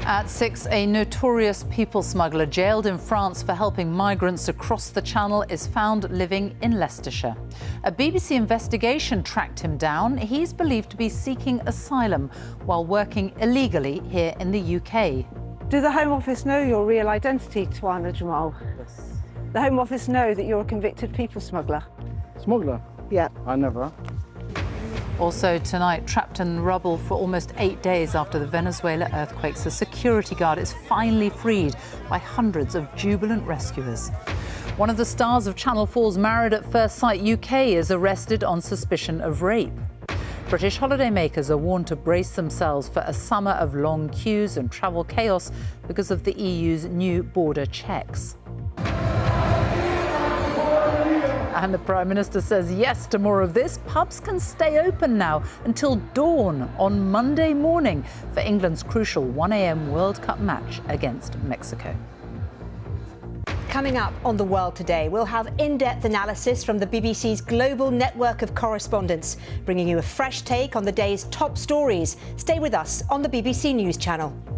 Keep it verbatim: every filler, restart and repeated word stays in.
At six, a notorious people smuggler jailed in France for helping migrants across the Channel is found living in Leicestershire. A B B C investigation tracked him down. He's believed to be seeking asylum while working illegally here in the U K. Do the Home Office know your real identity, Tuana Jamal? Yes. The Home Office know that you're a convicted people smuggler? Smuggler? Yeah. I never. Also tonight, trapped in rubble for almost eight days after the Venezuela earthquakes, a security guard is finally freed by hundreds of jubilant rescuers. One of the stars of Channel four's Married at First Sight U K is arrested on suspicion of rape. British holidaymakers are warned to brace themselves for a summer of long queues and travel chaos because of the E U's new border checks. And the Prime Minister says yes to more of this. Pubs can stay open now until dawn on Monday morning for England's crucial one a m World Cup match against Mexico. Coming up on The World Today, we'll have in-depth analysis from the B B C's global network of correspondents, bringing you a fresh take on the day's top stories. Stay with us on the B B C News Channel.